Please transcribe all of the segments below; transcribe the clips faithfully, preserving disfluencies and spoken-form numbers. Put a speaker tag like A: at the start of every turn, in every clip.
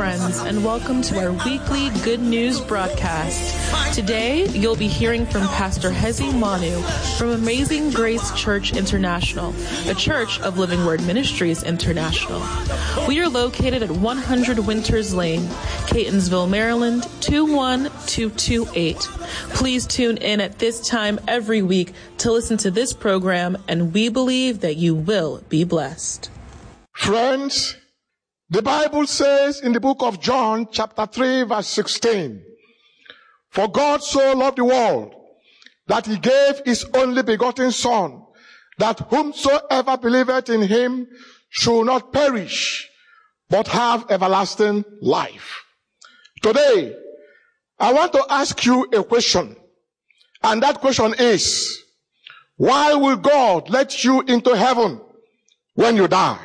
A: friends, and welcome to our weekly Good News broadcast. Today, you'll be hearing from Pastor Hezi Manu from Amazing Grace Church International, a church of Living Word Ministries International. We are located at one hundred Winters Lane, Catonsville, Maryland, two one two two eight. Please tune in at this time every week to listen to this program, and we believe that you will be blessed.
B: Friends, the Bible says in the book of John, chapter three, verse sixteen, "For God so loved the world that he gave his only begotten Son, that whomsoever believeth in him should not perish, but have everlasting life." Today, I want to ask you a question, and that question is, why will God let you into heaven when you die?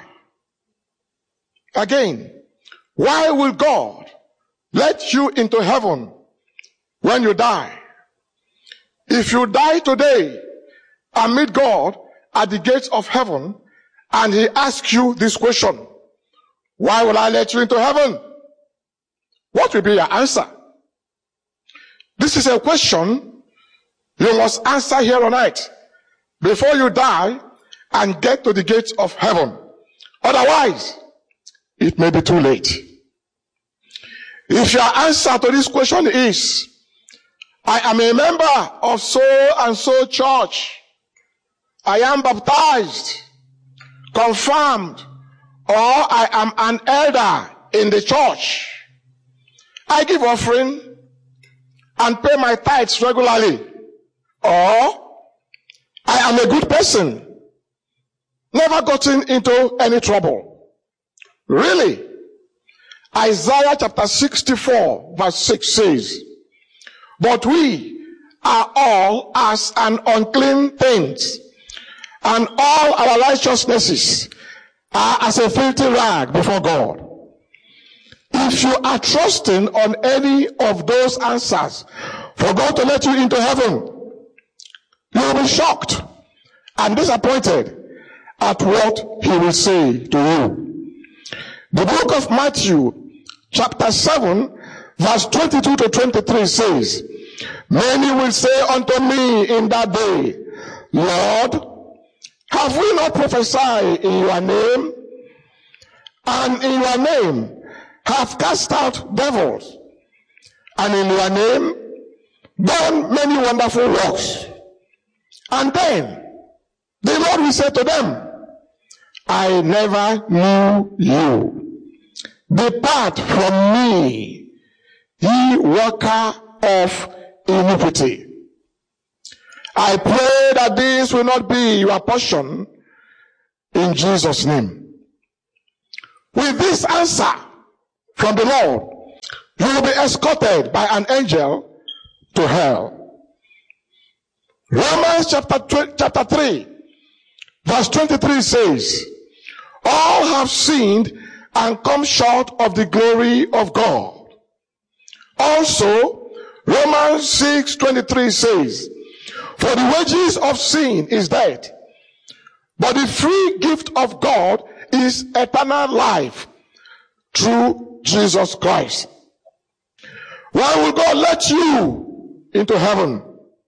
B: Again, why will God let you into heaven when you die? If you die today and meet God at the gates of heaven and he asks you this question, why will I let you into heaven? What will be your answer? This is a question you must answer here on earth before you die and get to the gates of heaven. Otherwise, it may be too late. If your answer to this question is, I am a member of so and so church, I am baptized, confirmed, or I am an elder in the church, I give offering and pay my tithes regularly, or I am a good person, never gotten into any trouble. Really? Isaiah chapter sixty-four verse six says, "But we are all as an unclean thing, and all our righteousnesses are as a filthy rag before God." If you are trusting on any of those answers for God to let you into heaven, you will be shocked and disappointed at what he will say to you. The book of Matthew, chapter seven, verse twenty-two to twenty-three says, "Many will say unto me in that day, Lord, have we not prophesied in your name? And in your name have cast out devils, and in your name done many wonderful works?" And then the Lord will say to them, "I never knew you. Depart from me, ye worker of iniquity." I pray that this will not be your portion in Jesus' name. With this answer from the Lord, you will be escorted by an angel to hell. Romans chapter, chapter three, verse twenty-three says, "All have sinned and come short of the glory of God." Also, Romans six twenty-three says, "For the wages of sin is death, but the free gift of God is eternal life through Jesus Christ." Why will God let you into heaven?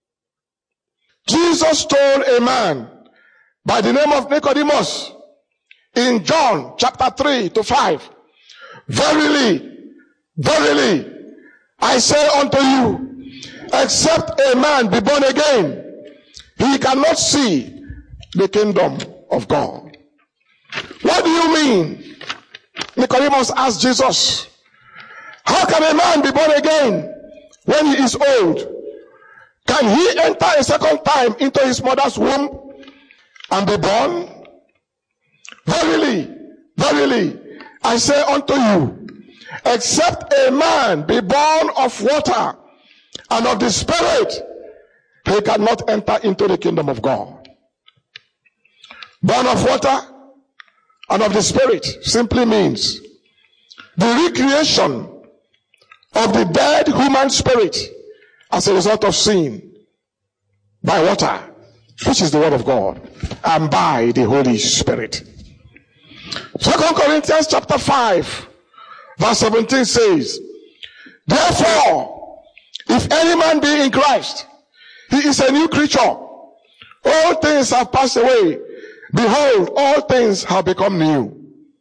B: Jesus told a man by the name of Nicodemus in John chapter three to five, "Verily, verily, I say unto you, except a man be born again, he cannot see the kingdom of God." What do you mean? Nicodemus asked Jesus, "How can a man be born again when he is old? Can he enter a second time into his mother's womb and be born? Verily, verily, I say unto you, except a man be born of water and of the Spirit, he cannot enter into the kingdom of God." Born of water and of the Spirit simply means the recreation of the dead human spirit as a result of sin by water, which is the word of God, and by the Holy Spirit. Second Corinthians chapter five, Verse seventeen says, therefore, if any man be in Christ, he is a new creature. All things have passed away. Behold, all things have become new.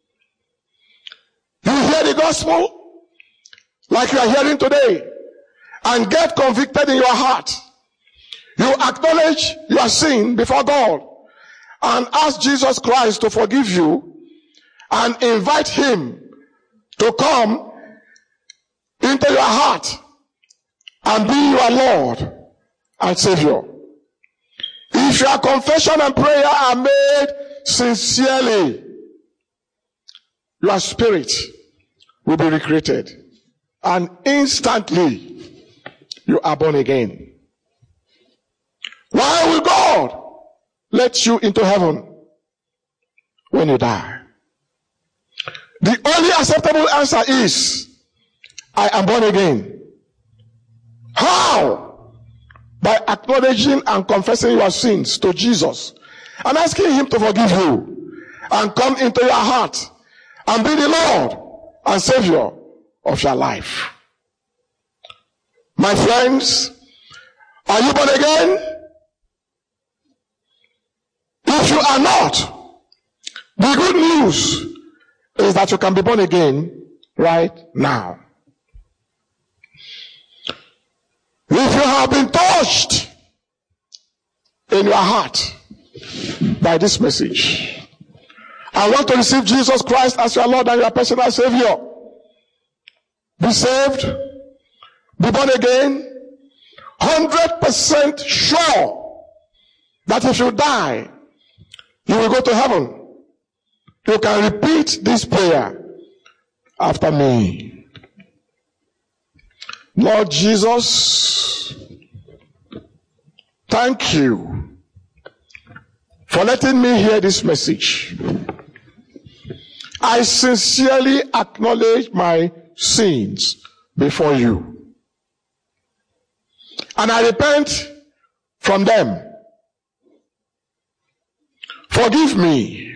B: You hear the gospel like you are hearing today and get convicted in your heart. You acknowledge your sin before God and ask Jesus Christ to forgive you and invite him to come into your heart and be your Lord and Savior. If your confession and prayer are made sincerely, your spirit will be recreated and instantly you are born again. Why will God let you into heaven when you die? The only acceptable answer is, I am born again. How? By acknowledging and confessing your sins to Jesus and asking him to forgive you and come into your heart and be the Lord and Savior of your life. My friends, are you born again? If you are not, the good news is that you can be born again right now. If you have been touched in your heart by this message and want to receive Jesus Christ as your Lord and your personal Savior, be saved, be born again, one hundred percent sure that if you die, you will go to heaven. You can repeat this prayer after me. Lord Jesus, thank you for letting me hear this message. I sincerely acknowledge my sins before you. And I repent from them. Forgive me.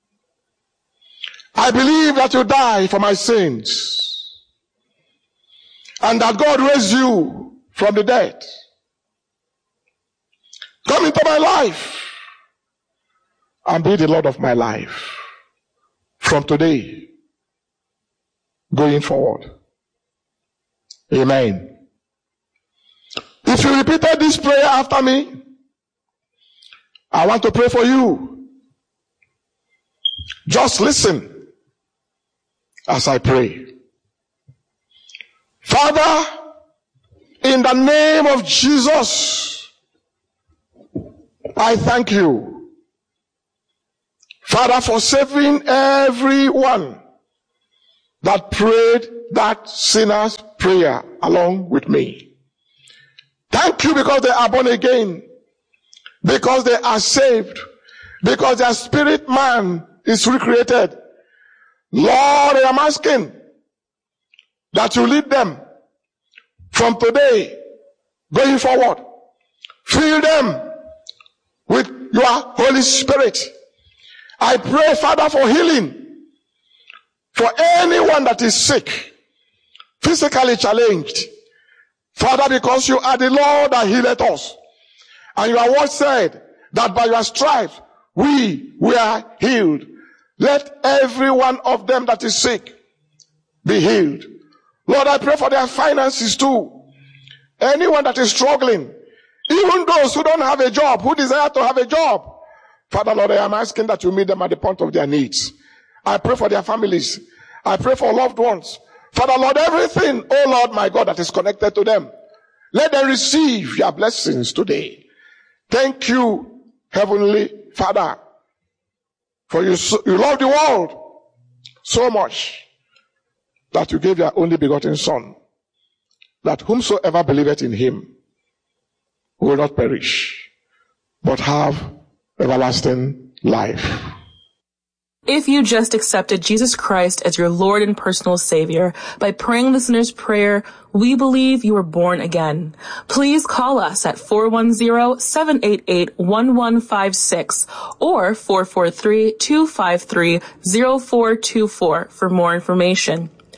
B: I believe that you died for my sins and that God raised you from the dead. Come into my life and be the Lord of my life from today going forward. Amen. If you repeated this prayer after me, I want to pray for you. Just listen as I pray. Father, in the name of Jesus, I thank you, Father, for saving everyone that prayed that sinner's prayer along with me. Thank you because they are born again, because they are saved, because their spirit man is recreated. Lord, I am asking that you lead them from today going forward. Fill them with your Holy Spirit. I pray, Father, for healing for anyone that is sick, physically challenged. Father, because you are the Lord that healeth us. And your word said that by your stripes we were healed. Let every one of them that is sick be healed. Lord, I pray for their finances too. Anyone that is struggling, even those who don't have a job, who desire to have a job. Father, Lord, I am asking that you meet them at the point of their needs. I pray for their families. I pray for loved ones. Father, Lord, everything, oh Lord, my God, that is connected to them, let them receive your blessings today. Thank you, Heavenly Father, for you, so, you love the world so much that you gave your only begotten Son, that whomsoever believeth in him will not perish, but have everlasting life.
A: If you just accepted Jesus Christ as your Lord and personal Savior by praying the sinner's prayer, we believe you were born again. Please call us at four one zero, seven eight eight, one one five six or four four three, two five three, zero four two four for more information.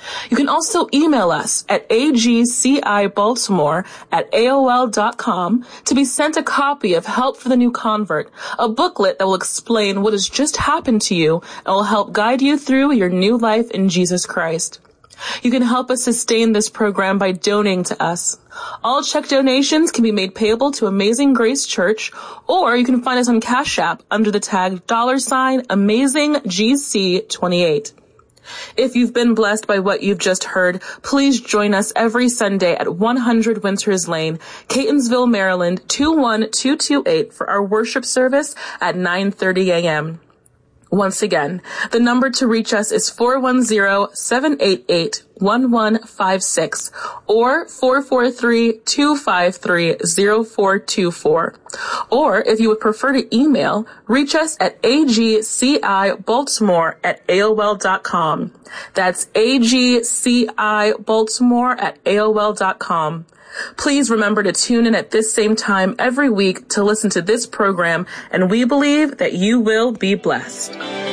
A: You can also email us at agcibaltimore at A O L dot com to be sent a copy of Help for the New Convert, a booklet that will explain what has just happened to you and will help guide you through your new life in Jesus Christ. You can help us sustain this program by donating to us. All check donations can be made payable to Amazing Grace Church, or you can find us on Cash App under the tag dollar sign Amazing G C twenty-eight. If you've been blessed by what you've just heard, please join us every Sunday at one hundred Winters Lane, Catonsville, Maryland, two one two two eight for our worship service at nine thirty a.m. Once again, the number to reach us is four one zero, seven eight eight, one one five six or four four three, two five three, zero four two four. Or if you would prefer to email, reach us at agcibaltimore at A O L dot com. That's agcibaltimore at A O L dot com. Please remember to tune in at this same time every week to listen to this program, and we believe that you will be blessed.